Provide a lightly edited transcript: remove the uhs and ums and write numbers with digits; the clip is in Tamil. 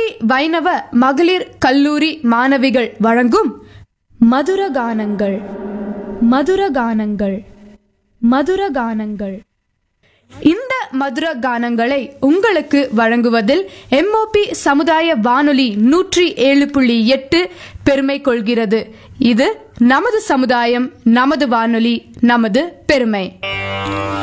வைணவ மகளிர் கல்லூரி மாணவிகள் வழங்கும் மதுரகானங்கள் மதுரகானங்கள் மதுரகானங்கள். இந்த மதுர கானங்களை உங்களுக்கு வழங்குவதில் எம்ஓபி சமுதாய வானொலி 107.8 பெருமை கொள்கிறது. இது நமது சமுதாயம், நமது வானொலி, நமது பெருமை.